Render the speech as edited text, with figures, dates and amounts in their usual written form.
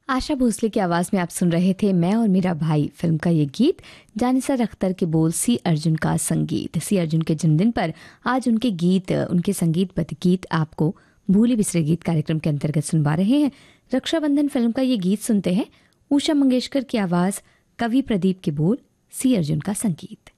आशा भोसले की आवाज़ में आप सुन रहे थे मैं और मेरा भाई फिल्म का ये गीत। जानिसार अख्तर के बोल, सी अर्जुन का संगीत। सी अर्जुन के जन्मदिन पर आज उनके गीत, उनके संगीतबद्ध गीत आपको भूले बिसरे गीत कार्यक्रम के अंतर्गत सुनवा रहे हैं। रक्षाबंधन फिल्म का ये गीत सुनते हैं। उषा मंगेशकर की आवाज़, कवि प्रदीप के बोल, सी अर्जुन का संगीत।